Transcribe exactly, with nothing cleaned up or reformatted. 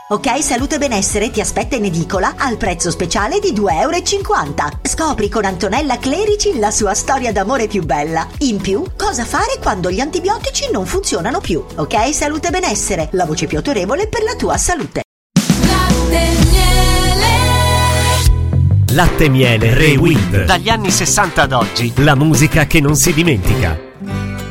Ok Salute Benessere ti aspetta in edicola al prezzo speciale di due euro e cinquanta. Scopri con Antonella Clerici la sua storia d'amore più bella. In più, cosa fare quando gli antibiotici non funzionano più. Ok Salute Benessere, la voce più autorevole per la tua salute. Latte miele. Latte miele Rewind. Dagli anni sessanta ad oggi, la musica che non si dimentica.